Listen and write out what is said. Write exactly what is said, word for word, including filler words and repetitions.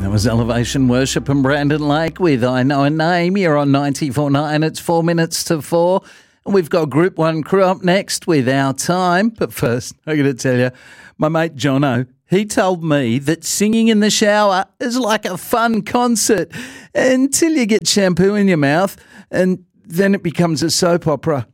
That was Elevation Worship and Brandon Lake with I Know a Name. You're on ninety-four point nine. It's four minutes to four. And we've got Group one crew up next with Our Time. But first, I'm going to tell you, my mate Jono, he told me that singing in the shower is like a fun concert until you get shampoo in your mouth and then it becomes a soap opera.